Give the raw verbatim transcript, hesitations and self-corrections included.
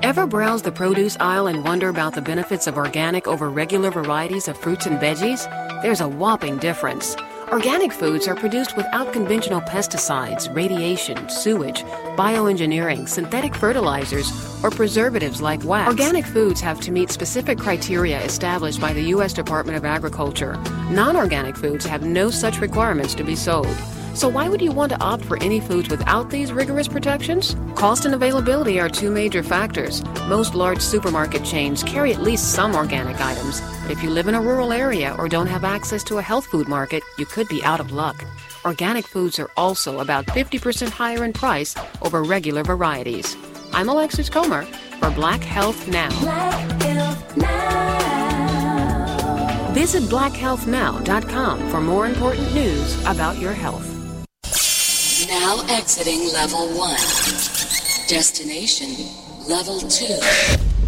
Ever browse the produce aisle and wonder about the benefits of organic over regular varieties of fruits and veggies? There's a whopping difference. Organic foods are produced without conventional pesticides, radiation, sewage, bioengineering, synthetic fertilizers, or preservatives like wax. Organic foods have to meet specific criteria established by the U S Department of Agriculture. Non-organic foods have no such requirements to be sold. So why would you want to opt for any foods without these rigorous protections? Cost and availability are two major factors. Most large supermarket chains carry at least some organic items, but if you live in a rural area or don't have access to a health food market, you could be out of luck. Organic foods are also about fifty percent higher in price over regular varieties. I'm Alexis Comer for Black Health Now. Black Health Now. Visit black health now dot com for more important news about your health. Now exiting level one. Destination level two.